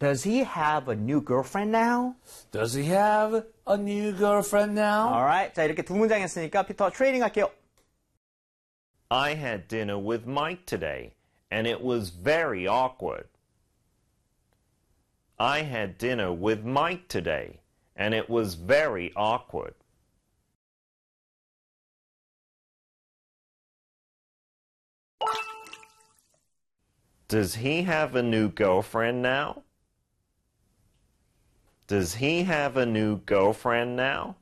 Does he have a new girlfriend now? Does he have a new girlfriend now? Alright. 자, 이렇게 두 문장 했으니까 피터 트레이닝 할게요. I had dinner with Mike today, and it was very awkward. I had dinner with Mike today, and it was very awkward. Does he have a new girlfriend now? Does he have a new girlfriend now?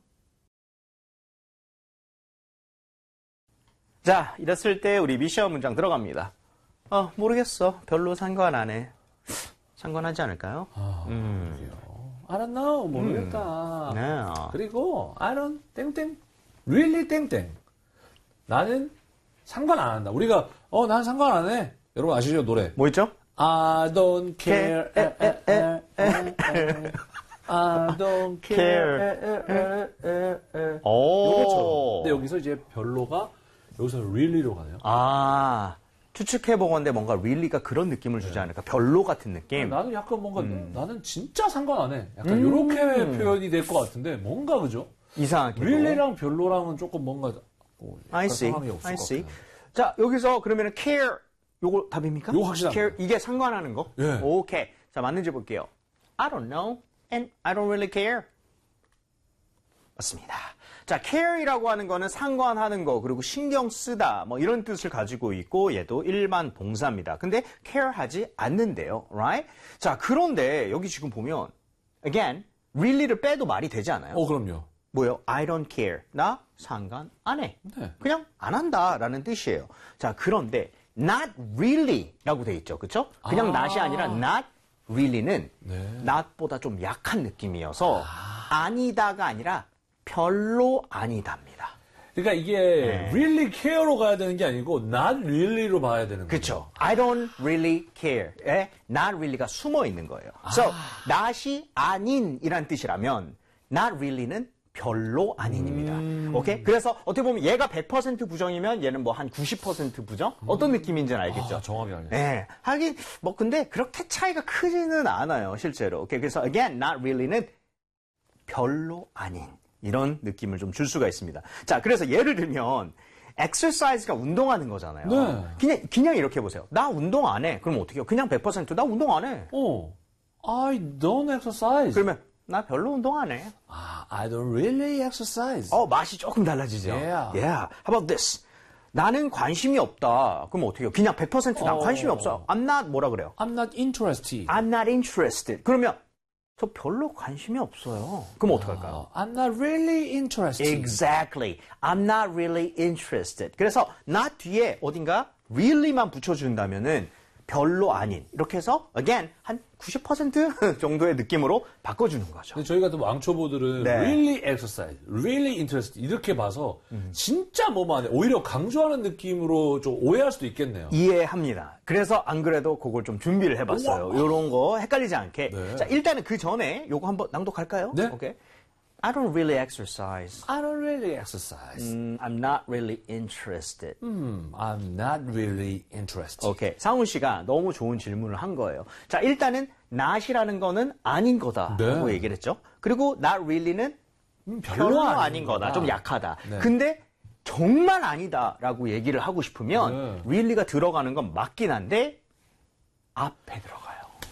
자, 이랬을 때 우리 미션 문장 들어갑니다. 모르겠어. 별로 상관 안 해. 상관하지 않을까요? I don't know. 모르겠다. 네. 그리고 I don't 땡땡. Really 땡땡. 나는 상관 안 한다. 우리가 난 상관 안 해. 여러분 아시죠 노래? 뭐 있죠? I don't care. I don't care. 오. 근데 여기서 이제 별로가 여기서 really로 가네요. 아, 추측해보건데 뭔가 really가 그런 느낌을 주지 않을까? 별로 같은 느낌? 나는 약간 뭔가 나는 진짜 상관 안 해. 약간 이렇게 표현이 될 것 같은데 뭔가 그죠? 이상하게. really랑 별로랑은 조금 뭔가 I see. 상황이 없을 I 것 see. 같아요. 자, 여기서 그러면 care 요거 답입니까? 요거 확실합니다. care 이게 상관하는 거? 예. 오케이. 자, 맞는지 볼게요. I don't know and I don't really care. 맞습니다. 자, care이라고 하는 거는 상관하는 거 그리고 신경 쓰다 뭐 이런 뜻을 가지고 있고 얘도 일반 동사입니다. 근데 care하지 않는데요. Right? 자, 그런데 여기 지금 보면 again really를 빼도 말이 되지 않아요? 그럼요. 뭐요? I don't care. 나 상관 안 해. 네. 그냥 안 한다라는 뜻이에요. 자, 그런데 not really라고 돼 있죠. 그렇죠? 그냥 not이 아니라 not really는 not보다 좀 약한 느낌이어서 아니다가 아니라 별로 아니답니다. 그러니까 이게 really care로 가야 되는 게 아니고 not really로 봐야 되는 거죠. 그렇죠. I don't really care에 not really가 숨어 있는 거예요. So, not이 아닌이란 뜻이라면 not really는 별로 아닌입니다. 오케이? 그래서 어떻게 보면 얘가 100% 부정이면 얘는 뭐 한 90% 부정? 어떤 느낌인지는 알겠죠? 정확히 알겠어요. 네. 하긴 뭐 근데 그렇게 차이가 크지는 않아요, 실제로. 오케이? 그래서 again, not really는 별로 아닌 이런 느낌을 좀 줄 수가 있습니다. 자, 그래서 예를 들면 exercise가 운동하는 거잖아요. 네. 그냥 이렇게 해보세요. 나 운동 안 해. 그럼 어떻게 해요? 그냥 100%나 운동 안 해. I don't exercise. 그러면 나 별로 운동 안 해. I don't really exercise. 맛이 조금 달라지죠. Yeah. How about this? 나는 관심이 없다. 그럼 어떻게 해요? 그냥 100%나 관심이 없어. I'm not 뭐라 그래요? I'm not interested. I'm not interested. 그러면 저 별로 관심이 없어요. 그럼 어떡할까요? I'm not really interested. Exactly. I'm not really interested. 그래서 not 뒤에 어딘가 really만 붙여준다면은 별로 아닌. 이렇게 해서 again 한 90% 정도의 느낌으로 바꿔주는 거죠. 근데 저희 같은 왕초보들은 네. really exercise, really interested 이렇게 봐서 진짜 뭐만 해. 오히려 강조하는 느낌으로 좀 오해할 수도 있겠네요. 이해합니다. 그래서 안 그래도 그걸 좀 준비를 해봤어요. 이런 거 헷갈리지 않게. 네. 자, 일단은 그 전에 요거 한번 낭독할까요? 네. 오케이. I don't really exercise. I don't really exercise. I'm not really interested. I'm not really interested. 오케이. 상훈 씨가 너무 좋은 질문을 한 거예요. 자, 일단은 not이라는 거는 아닌 거다라고 네. 얘기를 했죠. 그리고 not really는 별로 별로 아닌 아닌 거다. 거다. 좀 약하다. 네. 근데 정말 아니다라고 얘기를 하고 싶으면 네. really가 들어가는 건 맞긴 한데 앞에 들어가요.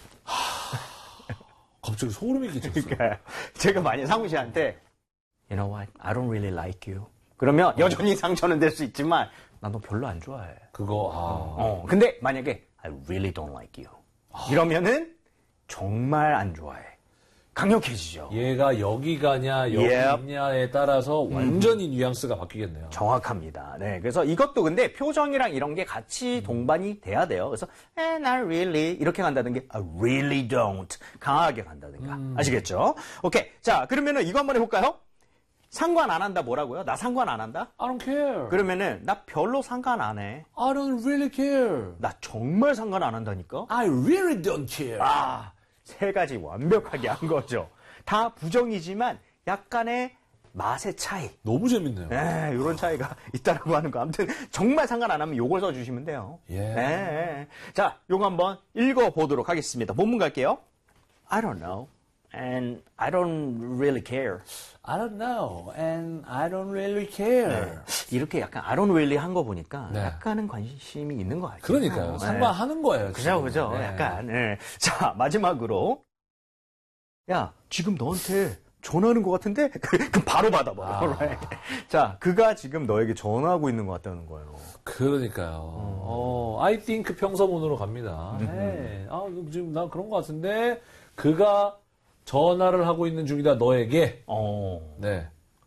갑자기 소름이 끼쳤어요. 그러니까 제가 만약 상훈 씨한테 You know what? I don't really like you. 그러면 여전히 상처는 될 수 있지만 나 너 별로 안 좋아해. 그거 근데 만약에 I really don't like you. 이러면은 정말 안 좋아해. 강력해지죠. 얘가 여기 가냐 여기 Yep. 있냐에 따라서 완전히 뉘앙스가 바뀌겠네요. 정확합니다. 네, 그래서 이것도 근데 표정이랑 이런 게 같이 동반이 돼야 돼요. 그래서 not really 이렇게 간다든가 I really don't 강하게 간다든가 아시겠죠? 오케이, 자 그러면은 이거 한번 해볼까요? 상관 안 한다 뭐라고요? 나 상관 안 한다? I don't care. 그러면은 나 별로 상관 안 해. I don't really care. 나 정말 상관 안 한다니까? I really don't care. 세 가지 완벽하게 한 거죠. 다 부정이지만 약간의 맛의 차이. 너무 재밌네요. 이런 차이가 있다라고 하는 거. 아무튼 정말 상관 안 하면 요걸 써주시면 돼요. 예. 자, 요거 한번 읽어보도록 하겠습니다. 본문 갈게요. I don't know. And I don't really care. I don't know, and I don't really care. 이렇게 약간 I don't really 한 거 보니까 네. 약간은 관심이 있는 것 같아요. 그러니까요. 상관하는 거예요. 그죠, 그죠. 네. 약간. 네. 자, 마지막으로. 야, 지금 너한테 전화하는 것 같은데? 그럼 바로 받아봐. Right? 자, 그가 지금 너에게 전화하고 있는 것 같다는 거예요. 그러니까요. I think 평서문으로 갑니다. 네. 지금 나 그런 것 같은데, 그가 전화를 하고 있는 중이다, 너에게. 네.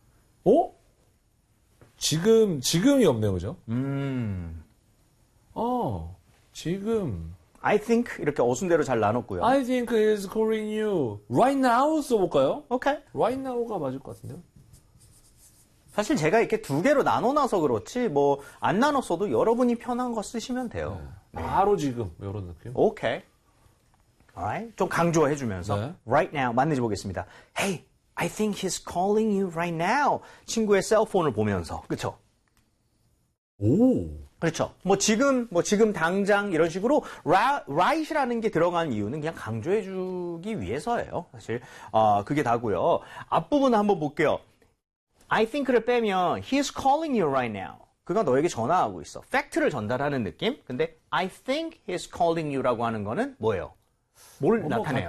지금이 없네요, 그죠? 지금. I think 이렇게 어순대로 잘 나눴고요. I think he is calling you right now 써볼까요? 오케이. right now가 맞을 것 같은데요. 사실 제가 이렇게 두 개로 나눠놔서 그렇지 뭐 안 나눴어도 여러분이 편한 거 쓰시면 돼요. 바로 지금 이런 느낌. 오케이. Alright. 좀 강조해주면서 네. right now 만나지 보겠습니다. Hey, I think he's calling you right now. 친구의 셀폰을 보면서 그렇죠? 오. 그렇죠. 뭐 지금 당장 이런 식으로 right이라는 게 들어간 이유는 그냥 강조해주기 위해서예요. 사실 그게 다고요. 앞부분 한번 볼게요. I think를 빼면 he's calling you right now. 그가 너에게 전화하고 있어. 팩트를 전달하는 느낌. 근데 I think he's calling you라고 하는 거는 뭐예요? 뭘 나타내요?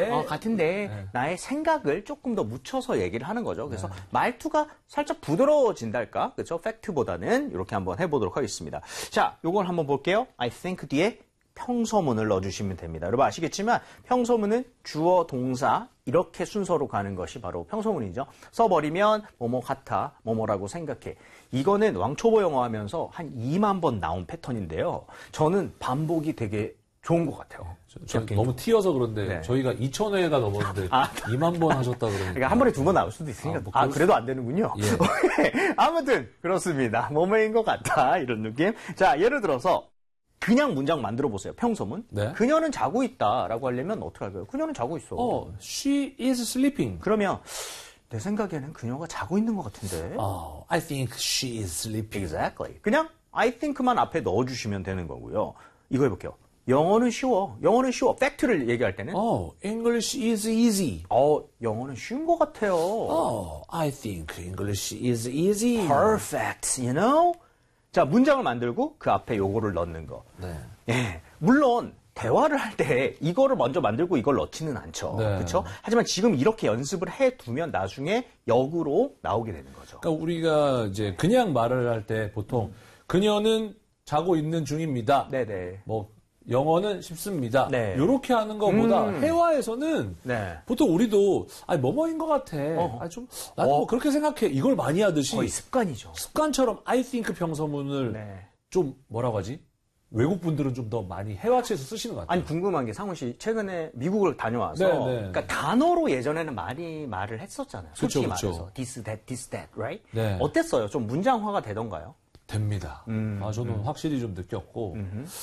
같은데 네. 나의 생각을 조금 더 묻혀서 얘기를 하는 거죠. 그래서 말투가 살짝 부드러워진달까? 그렇죠? 팩트보다는 이렇게 한번 해보도록 하겠습니다. 자, 요걸 한번 볼게요. I think 뒤에 평서문을 넣어주시면 됩니다. 여러분 아시겠지만 평서문은 주어, 동사 이렇게 순서로 가는 것이 바로 평서문이죠. 써버리면 뭐뭐 같아, 뭐뭐라고 생각해. 이거는 왕초보 영어 하면서 한 2만 번 나온 패턴인데요. 저는 반복이 되게 좋은 것 같아요. 저 너무 튀어서 그런데 네. 저희가 2,000회가 넘었는데 2만 번 하셨다 그러니까. 그러니까 한 번에 두 번 나올 수도 있으니까 그래도 안 되는군요. 예. 아무튼 그렇습니다. 뭐뭐인 것 같아 이런 느낌. 자, 예를 들어서 그냥 문장 만들어 보세요. 평소문. 네. 그녀는 자고 있다라고 하려면 어떻게 할까요? 그녀는 자고 있어. She is sleeping. 그러면 내 생각에는 그녀가 자고 있는 것 같은데. I think she is sleeping. Exactly. 그냥 I think만 앞에 넣어주시면 되는 거고요. 이거 해볼게요. 영어는 쉬워. 영어는 쉬워. 팩트를 얘기할 때는. English is easy. 영어는 쉬운 것 같아요. I think English is easy. Perfect. You know? 자, 문장을 만들고 그 앞에 요거를 넣는 거. 네. 예. 물론 대화를 할 때 이거를 먼저 만들고 이걸 넣지는 않죠. 네. 그렇죠? 하지만 지금 이렇게 연습을 해 두면 나중에 역으로 나오게 되는 거죠. 그러니까 우리가 이제 그냥 말을 할 때 보통 그녀는 자고 있는 중입니다. 네네. 뭐 영어는 쉽습니다. 네. 이렇게 하는 것보다 회화에서는 네. 보통 우리도 뭐뭐인 것 같아. 나도 뭐 그렇게 생각해. 이걸 많이 하듯이 거의 습관이죠. 습관처럼 I think 평서문을 네. 좀 뭐라고 하지? 외국 분들은 좀 더 많이 해화체에서 쓰시는 것 같아요. 아니 궁금한 게 상훈 씨 최근에 미국을 다녀와서 네, 네. 그러니까 단어로 예전에는 많이 말을 했었잖아요. 솔직히 그쵸. 말해서 this that, right? 네. 어땠어요? 좀 문장화가 되던가요? 됩니다. 저는 확실히 좀 느꼈고,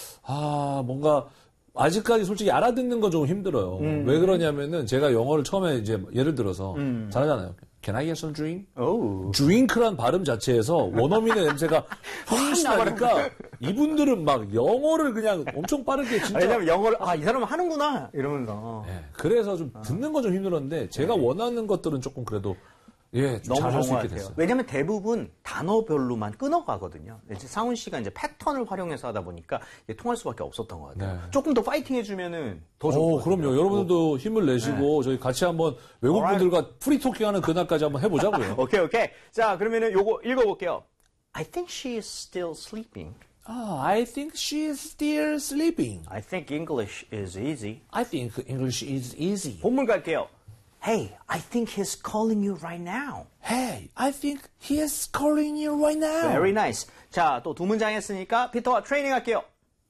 뭔가, 아직까지 솔직히 알아듣는 건 좀 힘들어요. 왜 그러냐면은 제가 영어를 처음에 이제 예를 들어서 잘하잖아요. Can I get some drink? drink란 발음 자체에서 원어민의 냄새가 확 나니까 이분들은 막 영어를 그냥 엄청 빠르게 진짜. 왜냐면 영어를 이 사람은 하는구나 이러면서. 네, 그래서 좀 듣는 건 좀 힘들었는데 제가 원하는 것들은 조금 그래도 너무 잘 할 수 좋은 것 있게 같아요. 됐어요. 왜냐면 대부분 단어별로만 끊어가거든요. 이제 상훈 씨가 이제 패턴을 활용해서 하다 보니까 이게 통할 수밖에 없었던 것 같아요. 네. 조금 더 파이팅 해주면은 더 좋을 것 같아요. 그럼요. 여러분들도 힘을 내시고 저희 같이 한번 외국분들과 프리토킹하는 그날까지 한번 해보자고요. 오케이. 자, 그러면은 요거 읽어볼게요. I think she is still sleeping. I think she is still sleeping. I think English is easy. I think English is easy. 본문 갈게요. Hey, I think he's calling you right now. Hey, I think he is calling you right now. Very nice. 자, 또 두 문장 했으니까 피터와 트레이닝 할게요.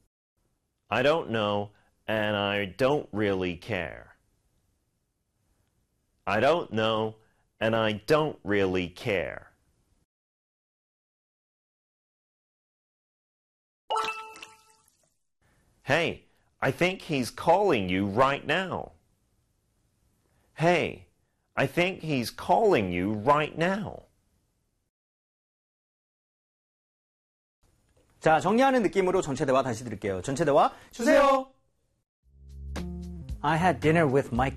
I don't know, and I don't really care. I don't know, and I don't really care. Hey, I think he's calling you right now. Hey, I think he's calling you right now. 자, 정리하는 느낌으로 전체 대화 다시 드릴게요. 전체 대화 주세요. I had dinner with Mike